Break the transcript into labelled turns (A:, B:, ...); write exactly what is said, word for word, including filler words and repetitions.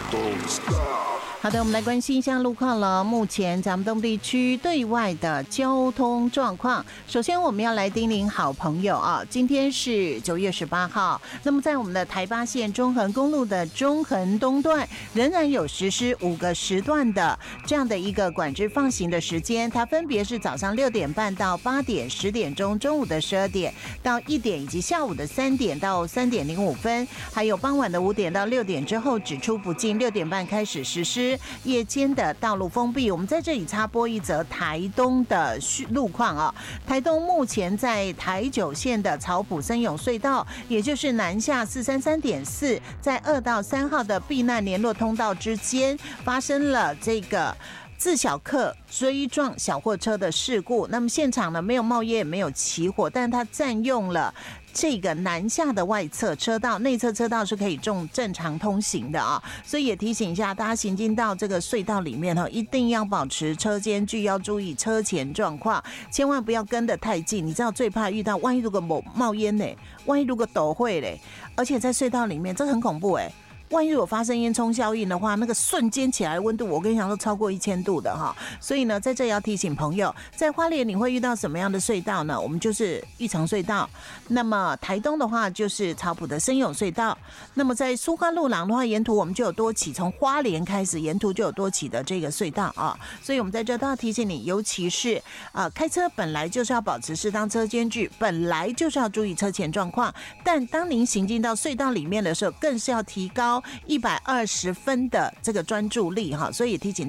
A: 好的，我们来关心一下路况了。目前咱们东部地区对外的交通状况，首先我们要来叮咛好朋友啊，今天是九月十八号，那么在我们的台八线中横公路的中横东段，仍然有实施五个时段的这样的一个管制放行的时间，它分别是早上六点半到八点、十点钟、中午的十二点到一点，以及下午的三点到三点零五分，还有傍晚的五点到六点之后只出不进，六点半开始实施。夜间的道路封闭，我们在这里插播一则台东的路况啊。台东目前在台九线的草埔森永隧道，也就是南下四三三点四，在二到三号的避难联络通道之间，发生了这个自小客追撞小货车的事故。那么现场呢，没有冒烟，也没有起火，但它占用了这个南下的外侧车道，内侧车道是可以正正常通行的啊，所以也提醒一下大家，行进到这个隧道里面哈，一定要保持车间距，要注意车前状况，千万不要跟得太近。你知道最怕遇到，万一如果冒冒烟呢，万一如果抖会嘞，而且在隧道里面，这很恐怖哎。万一如果发生烟囱效应的话，那个瞬间起来的温度，我跟你讲都超过一千度的哈。所以呢，在这也要提醒朋友，在花莲你会遇到什么样的隧道呢？我们就是玉长隧道，那么台东的话就是草埔的森永隧道，那么在苏花路廊的话，沿途我们就有多起，从花莲开始沿途就有多起的这个隧道啊。所以我们在这都要提醒你，尤其是啊、呃、开车本来就是要保持适当车间距，本来就是要注意车前状况，但当您行进到隧道里面的时候，更是要提高一百二十分的这个专注力哈，所以也提醒